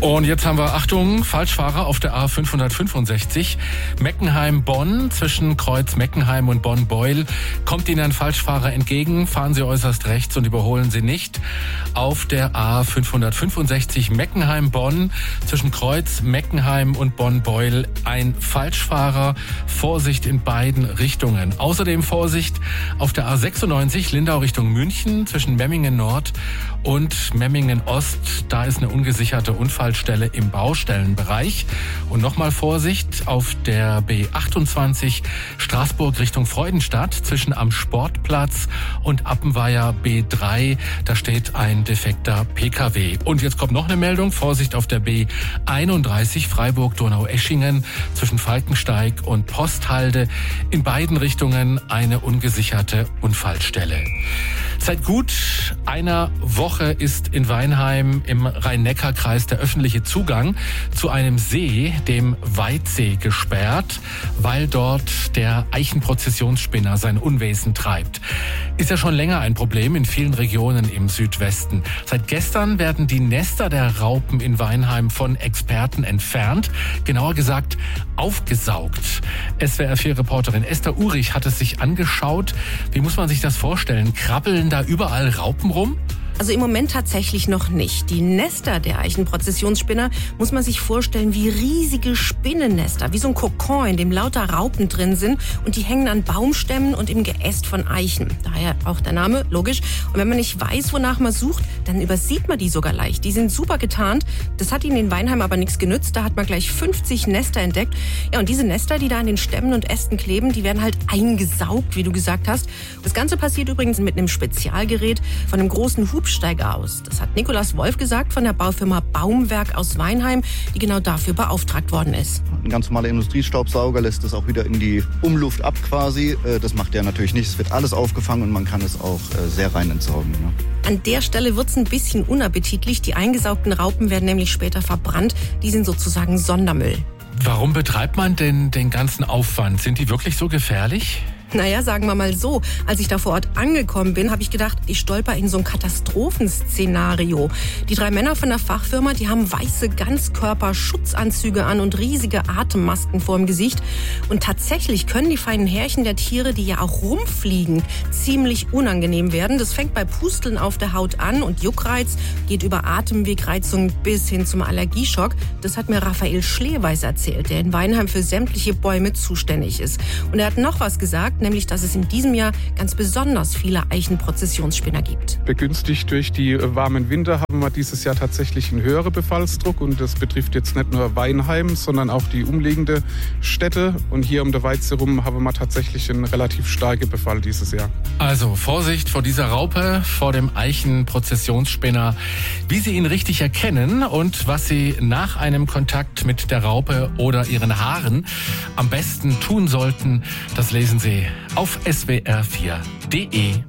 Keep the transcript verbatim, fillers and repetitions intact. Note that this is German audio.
Und jetzt haben wir, Achtung, Falschfahrer auf der A fünfhundertfünfundsechzig. Meckenheim-Bonn, zwischen Kreuz Meckenheim und Bonn-Beul. Kommt Ihnen ein Falschfahrer entgegen, fahren Sie äußerst rechts und überholen Sie nicht. Auf der A fünfhundertfünfundsechzig Meckenheim-Bonn, zwischen Kreuz Meckenheim und Bonn-Beul ein Falschfahrer. Vorsicht in beiden Richtungen. Außerdem Vorsicht auf der A sechsundneunzig Lindau Richtung München, zwischen Memmingen Nord und Memmingen Ost. Da ist eine ungesicherte Unfallstelle im Baustellenbereich. Und nochmal Vorsicht auf der B achtundzwanzig Straßburg Richtung Freudenstadt, zwischen am Sportplatz und Appenweier B drei. Da steht ein defekter P K W. Und jetzt kommt noch eine Meldung. Vorsicht auf der B einunddreißig Freiburg-Donaueschingen, zwischen Falkensteig und Posthalde. In beiden Richtungen eine ungesicherte Unfallstelle. Seit gut einer Woche ist in Weinheim im Rhein-Neckar-Kreis der öffentliche Zugang zu einem See, dem Weitsee, gesperrt, weil dort der Eichenprozessionsspinner sein Unwesen treibt. Ist ja schon länger ein Problem in vielen Regionen im Südwesten. Seit gestern werden die Nester der Raupen in Weinheim von Experten entfernt, genauer gesagt aufgesaugt. S W R vier Reporterin Esther Urich hat es sich angeschaut. Wie muss man sich das vorstellen? Krabbeln da überall Raupen rum? Also im Moment tatsächlich noch nicht. Die Nester der Eichenprozessionsspinner muss man sich vorstellen wie riesige Spinnennester, wie so ein Kokon, in dem lauter Raupen drin sind, und die hängen an Baumstämmen und im Geäst von Eichen. Daher auch der Name, logisch. Und wenn man nicht weiß, wonach man sucht, dann übersieht man die sogar leicht. Die sind super getarnt. Das hat ihnen in Weinheim aber nichts genützt. Da hat man gleich fünfzig Nester entdeckt. Ja, und diese Nester, die da an den Stämmen und Ästen kleben, die werden halt eingesaugt, wie du gesagt hast. Das Ganze passiert übrigens mit einem Spezialgerät von einem großen Hubschrauber aus. Das hat Nikolaus Wolf gesagt von der Baufirma Baumwerk aus Weinheim, die genau dafür beauftragt worden ist. Ein ganz normaler Industriestaubsauger lässt es auch wieder in die Umluft ab quasi. Das macht der natürlich nicht. Es wird alles aufgefangen und man kann es auch sehr rein entsorgen. An der Stelle wird es ein bisschen unappetitlich. Die eingesaugten Raupen werden nämlich später verbrannt. Die sind sozusagen Sondermüll. Warum betreibt man denn den ganzen Aufwand? Sind die wirklich so gefährlich? Naja, sagen wir mal so, als ich da vor Ort angekommen bin, habe ich gedacht, ich stolper in so ein Katastrophenszenario. Die drei Männer von der Fachfirma, die haben weiße Ganzkörperschutzanzüge an und riesige Atemmasken vorm Gesicht. Und tatsächlich können die feinen Härchen der Tiere, die ja auch rumfliegen, ziemlich unangenehm werden. Das fängt bei Pusteln auf der Haut an und Juckreiz, geht über Atemwegreizung bis hin zum Allergieschock. Das hat mir Raphael Schleweis erzählt, der in Weinheim für sämtliche Bäume zuständig ist. Und er hat noch was gesagt, nämlich, dass es in diesem Jahr ganz besonders viele Eichenprozessionsspinner gibt. Begünstigt durch die warmen Winter haben wir dieses Jahr tatsächlich einen höheren Befallsdruck, und das betrifft jetzt nicht nur Weinheim, sondern auch die umliegenden Städte. Und hier um der Weitsee rum haben wir tatsächlich einen relativ starken Befall dieses Jahr. Also Vorsicht vor dieser Raupe, vor dem Eichenprozessionsspinner. Wie Sie ihn richtig erkennen und was Sie nach einem Kontakt mit der Raupe oder ihren Haaren am besten tun sollten, das lesen Sie auf S W R vier punkt de.